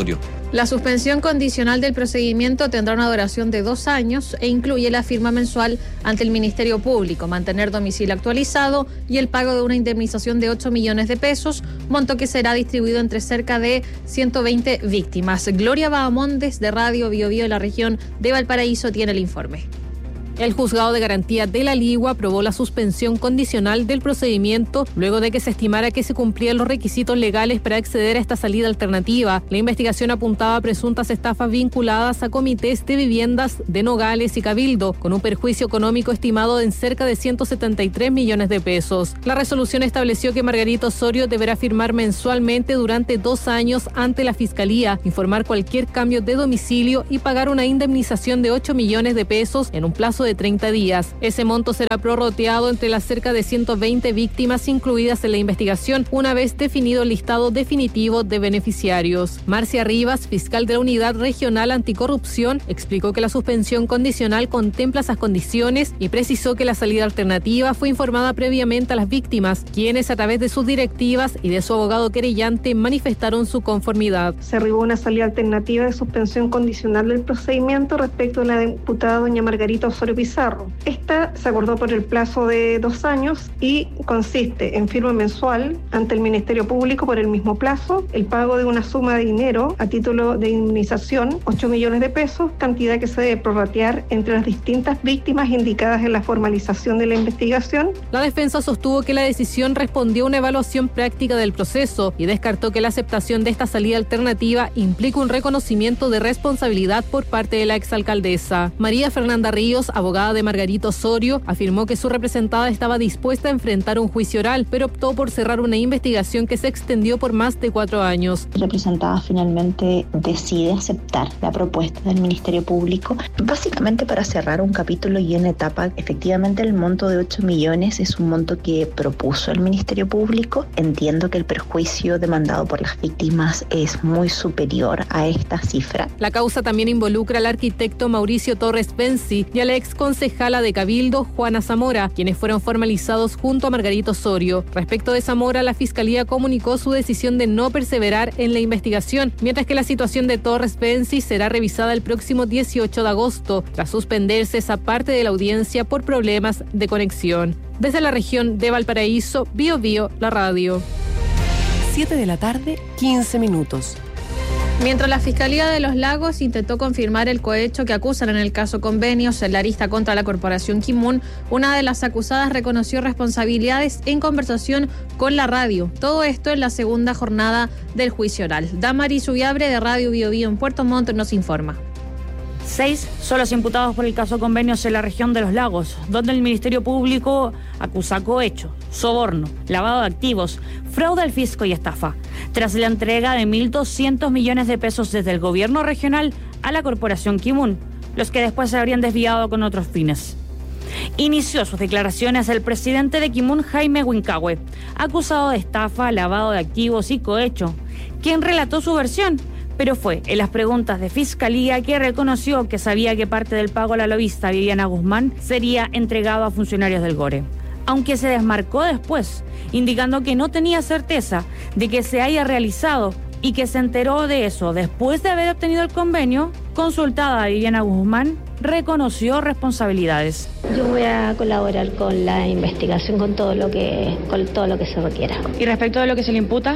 La suspensión condicional del procedimiento tendrá una duración de dos años e incluye la firma mensual ante el Ministerio Público, mantener domicilio actualizado y el pago de una indemnización de ocho millones de pesos, monto que será distribuido entre cerca de ciento veinte víctimas. Gloria Bahamondes de Radio Bio Bio de la región de Valparaíso tiene el informe. El Juzgado de Garantía de la Ligua aprobó la suspensión condicional del procedimiento luego de que se estimara que se cumplían los requisitos legales para acceder a esta salida alternativa. La investigación apuntaba a presuntas estafas vinculadas a comités de viviendas de Nogales y Cabildo, con un perjuicio económico estimado en cerca de ciento setenta y tres millones de pesos. La resolución estableció que Margarito Osorio deberá firmar mensualmente durante dos años ante la Fiscalía, informar cualquier cambio de domicilio y pagar una indemnización de ocho millones de pesos en un plazo de de treinta días. Ese monto será prorrateado entre las cerca de ciento veinte víctimas incluidas en la investigación, una vez definido el listado definitivo de beneficiarios. Marcia Rivas, fiscal de la Unidad Regional Anticorrupción, explicó que la suspensión condicional contempla esas condiciones y precisó que la salida alternativa fue informada previamente a las víctimas, quienes a través de sus directivas y de su abogado querellante manifestaron su conformidad. Se arribó una salida alternativa de suspensión condicional del procedimiento respecto a la diputada doña Margarita Osorio Pizarro. Esta se acordó por el plazo de dos años y consiste en firma mensual ante el Ministerio Público por el mismo plazo, el pago de una suma de dinero a título de indemnización, ocho millones de pesos, cantidad que se debe prorratear entre las distintas víctimas indicadas en la formalización de la investigación. La defensa sostuvo que la decisión respondió a una evaluación práctica del proceso y descartó que la aceptación de esta salida alternativa implica un reconocimiento de responsabilidad por parte de la exalcaldesa. María Fernanda Ríos, abogada de Margarito Osorio, afirmó que su representada estaba dispuesta a enfrentar un juicio oral, pero optó por cerrar una investigación que se extendió por más de cuatro años. La representada finalmente decide aceptar la propuesta del Ministerio Público, básicamente para cerrar un capítulo y una etapa. Efectivamente, el monto de ocho millones es un monto que propuso el Ministerio Público. Entiendo que el perjuicio demandado por las víctimas es muy superior a esta cifra. La causa también involucra al arquitecto Mauricio Torres Benzi y a la ex concejala de Cabildo, Juana Zamora, quienes fueron formalizados junto a Margarito Osorio. Respecto de Zamora, la Fiscalía comunicó su decisión de no perseverar en la investigación, mientras que la situación de Torres Benzi será revisada el próximo dieciocho de agosto, tras suspenderse esa parte de la audiencia por problemas de conexión. Desde la región de Valparaíso, Bio Bio, la radio. siete de la tarde, quince minutos. Mientras la Fiscalía de los Lagos intentó confirmar el cohecho que acusan en el caso Convenios, en la arista contra la corporación Kimun, una de las acusadas reconoció responsabilidades en conversación con la radio. Todo esto en la segunda jornada del juicio oral. Damaris Ubiabre de Radio Bio Bio en Puerto Montt nos informa. Seis son los imputados por el caso Convenios en la región de los Lagos, donde el Ministerio Público acusa cohecho, soborno, lavado de activos, fraude al fisco y estafa, tras la entrega de mil doscientos millones de pesos desde el gobierno regional a la corporación Kimun, los que después se habrían desviado con otros fines. Inició sus declaraciones el presidente de Kimun, Jaime Huincahue, acusado de estafa, lavado de activos y cohecho, quien relató su versión, pero fue en las preguntas de Fiscalía que reconoció que sabía que parte del pago a la lobista Viviana Guzmán sería entregado a funcionarios del Gore, aunque se desmarcó después, indicando que no tenía certeza de que se haya realizado y que se enteró de eso después de haber obtenido el convenio. Consultada a Viviana Guzmán, reconoció responsabilidades. Yo voy a colaborar con la investigación con todo lo que, con todo lo que se requiera. ¿Y respecto de lo que se le imputa?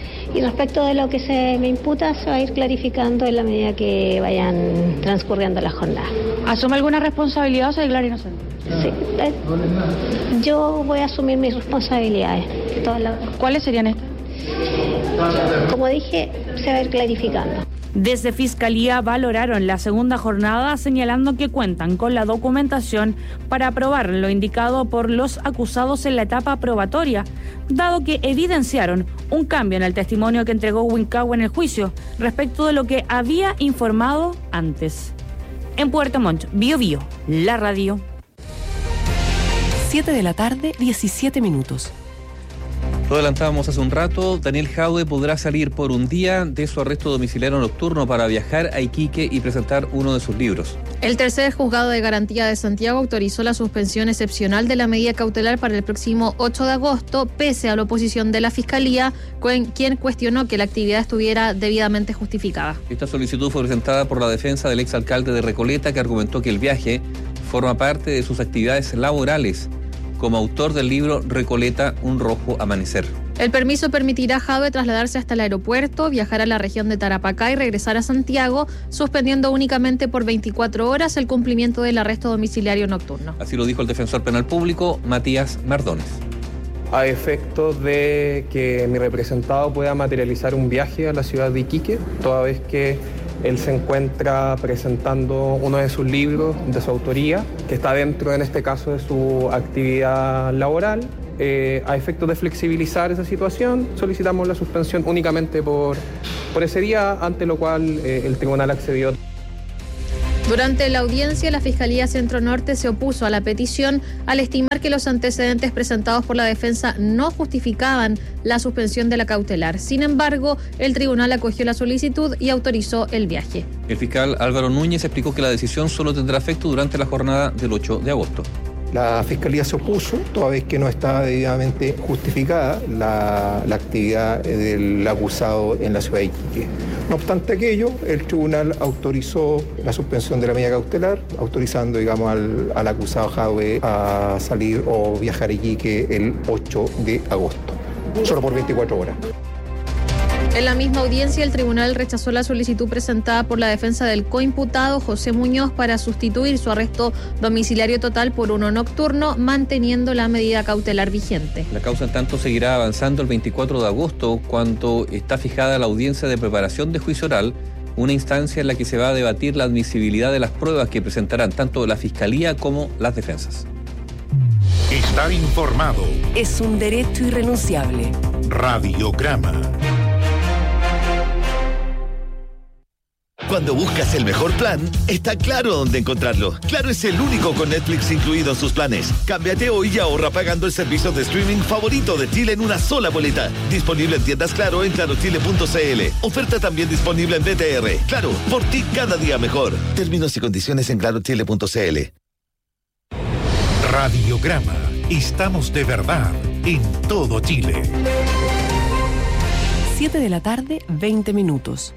Y respecto de lo que se me imputa, se va a ir clarificando en la medida que vayan transcurriendo las jornadas. ¿Asume alguna responsabilidad o se declara inocente? Sí. Eh, yo voy a asumir mis responsabilidades. La... ¿Cuáles serían estas? Como dije, se va a ir clarificando. Desde Fiscalía valoraron la segunda jornada, señalando que cuentan con la documentación para aprobar lo indicado por los acusados en la etapa probatoria, dado que evidenciaron un cambio en el testimonio que entregó Huincahue en el juicio respecto de lo que había informado antes. En Puerto Montt, Bio Bio, la radio. siete de la tarde, diecisiete minutos. Lo adelantábamos hace un rato, Daniel Jadwe podrá salir por un día de su arresto domiciliario nocturno para viajar a Iquique y presentar uno de sus libros. El tercer juzgado de garantía de Santiago autorizó la suspensión excepcional de la medida cautelar para el próximo ocho de agosto, pese a la oposición de la Fiscalía, quien cuestionó que la actividad estuviera debidamente justificada. Esta solicitud fue presentada por la defensa del exalcalde de Recoleta, que argumentó que el viaje forma parte de sus actividades laborales, como autor del libro Recoleta, un rojo amanecer. El permiso permitirá a Jadwe trasladarse hasta el aeropuerto, viajar a la región de Tarapacá y regresar a Santiago, suspendiendo únicamente por veinticuatro horas el cumplimiento del arresto domiciliario nocturno. Así lo dijo el defensor penal público, Matías Mardones. A efectos de que mi representado pueda materializar un viaje a la ciudad de Iquique, toda vez que él se encuentra presentando uno de sus libros de su autoría, que está dentro, en este caso, de su actividad laboral. Eh, a efectos de flexibilizar esa situación, solicitamos la suspensión únicamente por, por ese día, ante lo cual eh, el tribunal accedió. Durante la audiencia, la Fiscalía Centro Norte se opuso a la petición al estimar que los antecedentes presentados por la defensa no justificaban la suspensión de la cautelar. Sin embargo, el tribunal acogió la solicitud y autorizó el viaje. El fiscal Álvaro Núñez explicó que la decisión solo tendrá efecto durante la jornada del ocho de agosto. La Fiscalía se opuso, toda vez que no estaba debidamente justificada la, la actividad del acusado en la ciudad de Iquique. No obstante aquello, el tribunal autorizó la suspensión de la medida cautelar, autorizando, digamos, al, al acusado Jadwe a salir o viajar a Iquique el ocho de agosto, solo por veinticuatro horas. En la misma audiencia, el tribunal rechazó la solicitud presentada por la defensa del coimputado José Muñoz para sustituir su arresto domiciliario total por uno nocturno, manteniendo la medida cautelar vigente. La causa, en tanto, seguirá avanzando el veinticuatro de agosto, cuando está fijada la audiencia de preparación de juicio oral, una instancia en la que se va a debatir la admisibilidad de las pruebas que presentarán tanto la Fiscalía como las defensas. Estar informado es un derecho irrenunciable. Radiograma. Cuando buscas el mejor plan, está Claro dónde encontrarlo. Claro es el único con Netflix incluido en sus planes. Cámbiate hoy y ahorra pagando el servicio de streaming favorito de Chile en una sola boleta. Disponible en tiendas Claro en claro chile punto c l. Oferta también disponible en B T R. Claro, por ti cada día mejor. Términos y condiciones en claro chile punto c l. Radiograma. Estamos de verdad en todo Chile. siete de la tarde, veinte minutos.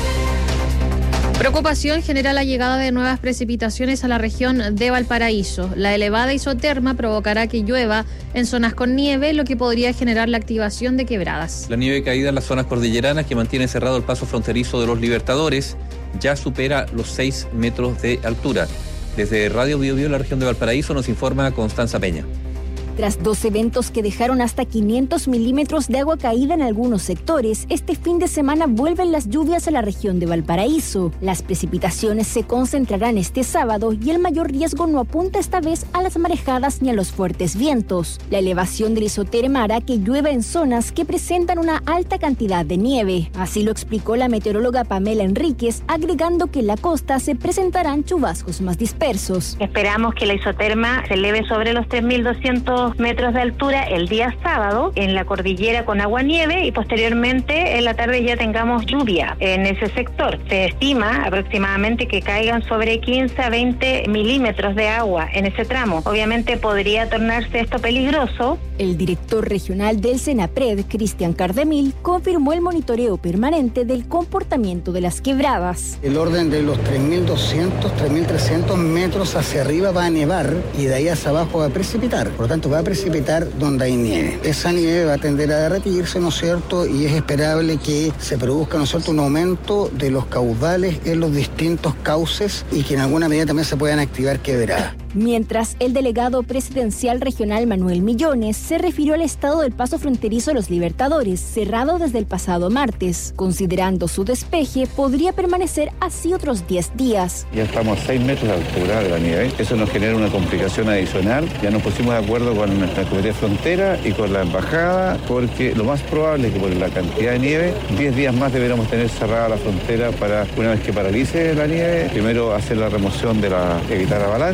Preocupación genera la llegada de nuevas precipitaciones a la región de Valparaíso. La elevada isoterma provocará que llueva en zonas con nieve, lo que podría generar la activación de quebradas. La nieve caída en las zonas cordilleranas, que mantiene cerrado el paso fronterizo de los Libertadores, ya supera los seis metros de altura. Desde Radio Bio Bio, la región de Valparaíso, nos informa Constanza Peña. Tras dos eventos que dejaron hasta quinientos milímetros de agua caída en algunos sectores, este fin de semana vuelven las lluvias a la región de Valparaíso. Las precipitaciones se concentrarán este sábado y el mayor riesgo no apunta esta vez a las marejadas ni a los fuertes vientos. La elevación del isoterma hará que llueva en zonas que presentan una alta cantidad de nieve. Así lo explicó la meteoróloga Pamela Enríquez, agregando que en la costa se presentarán chubascos más dispersos. Esperamos que la isoterma se eleve sobre los tres mil doscientos metros de altura el día sábado en la cordillera con agua-nieve y posteriormente en la tarde ya tengamos lluvia en ese sector. Se estima aproximadamente que caigan sobre quince a veinte milímetros de agua en ese tramo. Obviamente podría tornarse esto peligroso. El director regional del Senapred, Cristian Cardemil, confirmó el monitoreo permanente del comportamiento de las quebradas. El orden de los tres mil doscientos, tres mil trescientos metros hacia arriba va a nevar y de ahí hacia abajo va a precipitar. Por lo tanto, va a precipitar donde hay nieve. Esa nieve va a tender a derretirse, ¿no es cierto? Y es esperable que se produzca, ¿no es cierto?, un aumento de los caudales en los distintos cauces y que en alguna medida también se puedan activar quebradas. Mientras, el delegado presidencial regional Manuel Millones se refirió al estado del paso fronterizo de los Libertadores, cerrado desde el pasado martes. Considerando su despeje, podría permanecer así otros diez días. Ya estamos a seis metros de altura de la nieve. Eso nos genera una complicación adicional. Ya nos pusimos de acuerdo con nuestra Comité de Frontera y con la embajada, porque lo más probable es que por la cantidad de nieve, diez días más deberíamos tener cerrada la frontera para, una vez que paralice la nieve, primero hacer la remoción de la, evitar avalancha y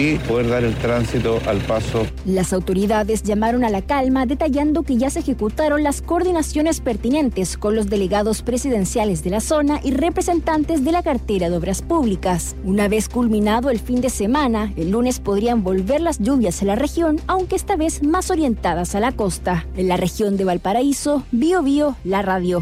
y poder dar el tránsito al paso. Las autoridades llamaron a la calma, detallando que ya se ejecutaron las coordinaciones pertinentes con los delegados presidenciales de la zona y representantes de la cartera de Obras Públicas. Una vez culminado el fin de semana, el lunes podrían volver las lluvias a la región, aunque esta vez más orientadas a la costa. En la región de Valparaíso, Bio Bio, la radio.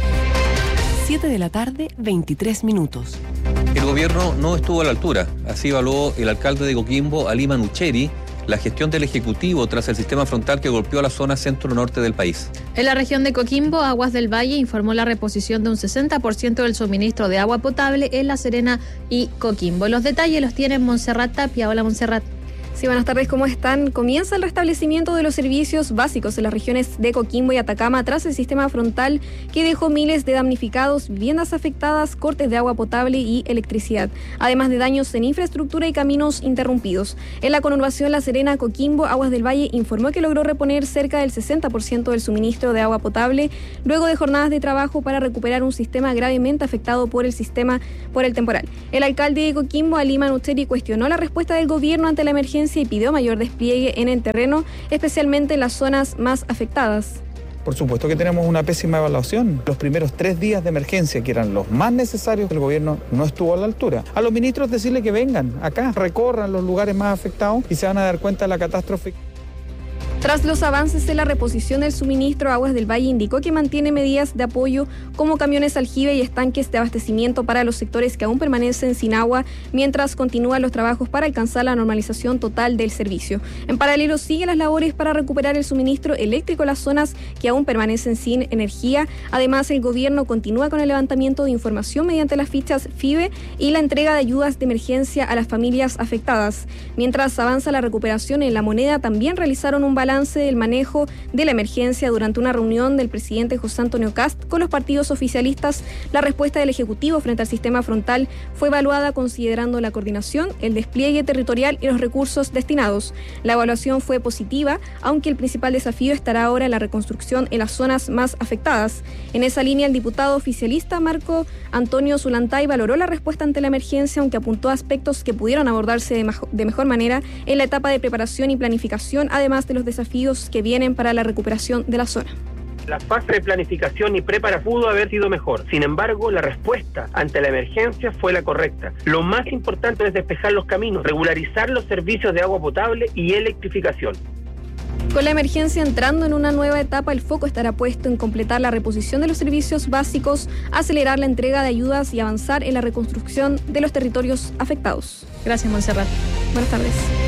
siete de la tarde, veintitrés minutos. El gobierno no estuvo a la altura, así evaluó el alcalde de Coquimbo, Ali Manucheri, la gestión del Ejecutivo tras el sistema frontal que golpeó a la zona centro-norte del país. En la región de Coquimbo, Aguas del Valle informó la reposición de un sesenta por ciento del suministro de agua potable en La Serena y Coquimbo. Los detalles los tiene Montserrat Tapia. Hola, Montserrat. Sí, buenas tardes, ¿cómo están? Comienza el restablecimiento de los servicios básicos en las regiones de Coquimbo y Atacama tras el sistema frontal que dejó miles de damnificados, viviendas afectadas, cortes de agua potable y electricidad, además de daños en infraestructura y caminos interrumpidos. En la conurbación La Serena, Coquimbo, Aguas del Valle informó que logró reponer cerca del sesenta por ciento del suministro de agua potable luego de jornadas de trabajo para recuperar un sistema gravemente afectado por el sistema por el temporal. El alcalde de Coquimbo, Ali Manucheri, cuestionó la respuesta del gobierno ante la emergencia y pidió mayor despliegue en el terreno, especialmente en las zonas más afectadas. Por supuesto que tenemos una pésima evaluación. Los primeros tres días de emergencia, que eran los más necesarios, el gobierno no estuvo a la altura. A los ministros decirle que vengan acá, recorran los lugares más afectados y se van a dar cuenta de la catástrofe. Tras los avances en la reposición del suministro, Aguas del Valle indicó que mantiene medidas de apoyo como camiones aljibe y estanques de abastecimiento para los sectores que aún permanecen sin agua, mientras continúan los trabajos para alcanzar la normalización total del servicio. En paralelo, sigue las labores para recuperar el suministro eléctrico en las zonas que aún permanecen sin energía. Además, el gobierno continúa con el levantamiento de información mediante las fichas FIBE y la entrega de ayudas de emergencia a las familias afectadas. Mientras avanza la recuperación en La Moneda, también realizaron un balance del manejo de la emergencia durante una reunión del presidente José Antonio Kast con los partidos oficialistas. La respuesta del Ejecutivo frente al sistema frontal fue evaluada considerando la coordinación, el despliegue territorial y los recursos destinados. La evaluación fue positiva, aunque el principal desafío estará ahora en la reconstrucción en las zonas más afectadas. En esa línea, el diputado oficialista Marco Antonio Zulantay valoró la respuesta ante la emergencia, aunque apuntó a aspectos que pudieron abordarse de, majo- de mejor manera en la etapa de preparación y planificación, además de los desafíos que vienen para la recuperación de la zona. La fase de planificación y prepara pudo haber sido mejor. Sin embargo, la respuesta ante la emergencia fue la correcta. Lo más importante es despejar los caminos, regularizar los servicios de agua potable y electrificación. Con la emergencia entrando en una nueva etapa, el foco estará puesto en completar la reposición de los servicios básicos, acelerar la entrega de ayudas y avanzar en la reconstrucción de los territorios afectados. Gracias, Montserrat. Buenas tardes.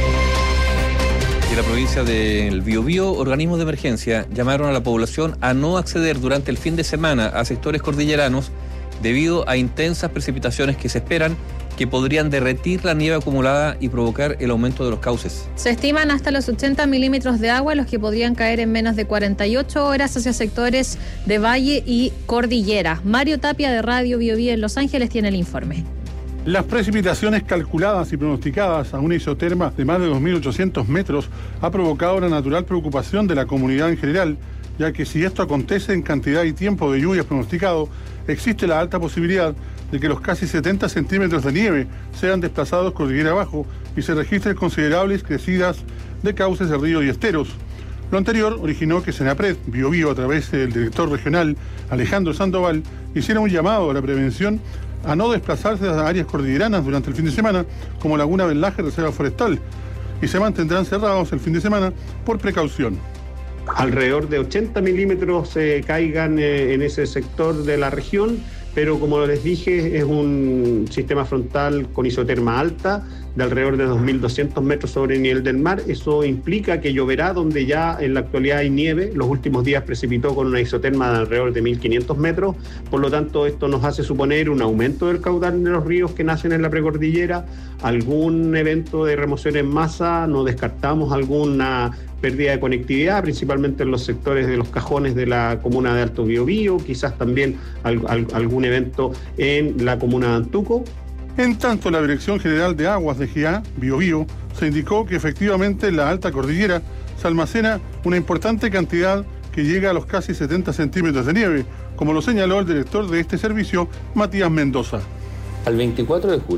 En la provincia del Biobío, organismos de emergencia llamaron a la población a no acceder durante el fin de semana a sectores cordilleranos debido a intensas precipitaciones que se esperan que podrían derretir la nieve acumulada y provocar el aumento de los cauces. Se estiman hasta los ochenta milímetros de agua, los que podrían caer en menos de cuarenta y ocho horas hacia sectores de valle y cordillera. Mario Tapia, de Radio Biobío en Los Ángeles, tiene el informe. Las precipitaciones calculadas y pronosticadas a una isoterma de más de dos mil ochocientos metros ha provocado la natural preocupación de la comunidad en general, ya que si esto acontece en cantidad y tiempo de lluvias pronosticado, existe la alta posibilidad de que los casi setenta centímetros de nieve sean desplazados cordillera abajo y se registren considerables crecidas de cauces de ríos y esteros. Lo anterior originó que Senapred, Biobío, a través del director regional Alejandro Sandoval, hiciera un llamado a la prevención a no desplazarse a áreas cordilleranas durante el fin de semana, como Laguna Venlaje, Reserva Forestal, y se mantendrán cerrados el fin de semana por precaución. Alrededor de ochenta milímetros eh, caigan eh, en ese sector de la región, pero como les dije, es un sistema frontal con isoterma alta, de alrededor de dos mil doscientos metros sobre el nivel del mar. Eso implica que lloverá donde ya en la actualidad hay nieve. Los últimos días precipitó con una isoterma de alrededor de mil quinientos metros. Por lo tanto, esto nos hace suponer un aumento del caudal de los ríos que nacen en la precordillera, algún evento de remoción en masa, no descartamos alguna pérdida de conectividad, principalmente en los sectores de los cajones de la comuna de Alto Biobío, quizás también al, al, algún evento en la comuna de Antuco. En tanto, la Dirección General de Aguas de G A, Biobío, se indicó que efectivamente en la alta cordillera se almacena una importante cantidad que llega a los casi setenta centímetros de nieve, como lo señaló el director de este servicio, Matías Mendoza. Al veinticuatro de julio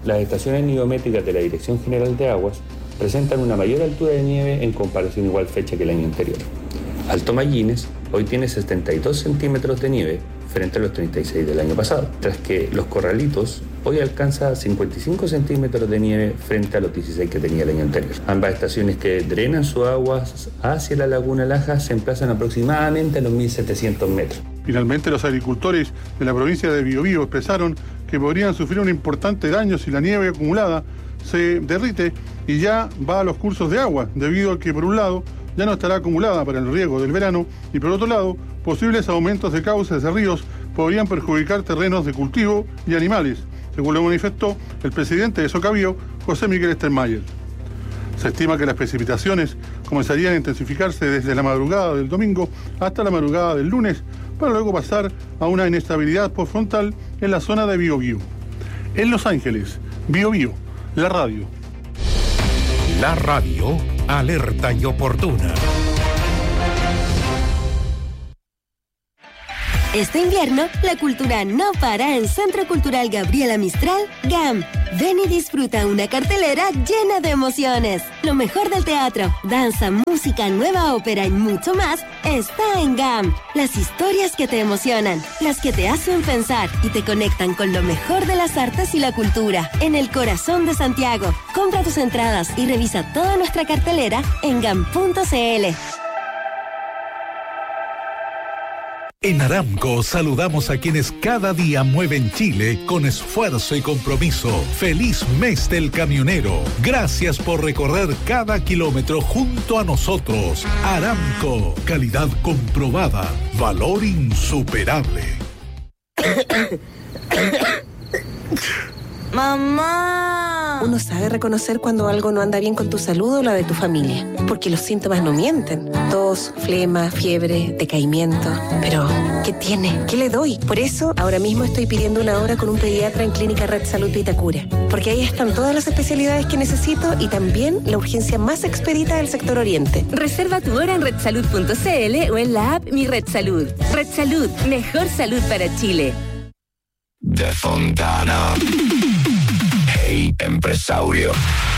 Las estaciones niviométricas de la Dirección General de Aguas presentan una mayor altura de nieve en comparación a igual fecha que el año anterior. Alto Mallines hoy tiene setenta y dos centímetros de nieve frente a los treinta y seis del año pasado, tras que Los Corralitos hoy alcanza cincuenta y cinco centímetros de nieve frente a los dieciséis que tenía el año anterior. Ambas estaciones que drenan sus aguas hacia la Laguna Laja se emplazan aproximadamente a los mil setecientos metros. Finalmente, los agricultores de la provincia de Biobío expresaron que podrían sufrir un importante daño si la nieve acumulada se derrite y ya va a los cursos de agua, debido a que, por un lado, ya no estará acumulada para el riego del verano y, por otro lado, posibles aumentos de cauces de ríos podrían perjudicar terrenos de cultivo y animales, según lo manifestó el presidente de Socabío, José Miguel Stermayer. Se estima que las precipitaciones comenzarían a intensificarse desde la madrugada del domingo hasta la madrugada del lunes, para luego pasar a una inestabilidad postfrontal en la zona de Biobío. En Los Ángeles, Biobío, la radio. La radio, alerta y oportuna. Este invierno, la cultura no para en Centro Cultural Gabriela Mistral, GAM. Ven y disfruta una cartelera llena de emociones. Lo mejor del teatro, danza, música, nueva ópera y mucho más está en GAM. Las historias que te emocionan, las que te hacen pensar y te conectan con lo mejor de las artes y la cultura. En el corazón de Santiago. Compra tus entradas y revisa toda nuestra cartelera en gam punto c l. En Aramco saludamos a quienes cada día mueven Chile con esfuerzo y compromiso. ¡Feliz mes del camionero! Gracias por recorrer cada kilómetro junto a nosotros. Aramco, calidad comprobada, valor insuperable. ¡Mamá! Uno sabe reconocer cuando algo no anda bien con tu salud o la de tu familia, porque los síntomas no mienten. Tos, flema, fiebre, decaimiento. Pero, ¿qué tiene? ¿Qué le doy? Por eso, ahora mismo estoy pidiendo una hora con un pediatra en Clínica Red Salud Vitacura, porque ahí están todas las especialidades que necesito y también la urgencia más expedita del sector oriente. Reserva tu hora en red salud punto c l o en la app Mi Red Salud. Red Salud, mejor salud para Chile. De Fontana. Hey, empresario.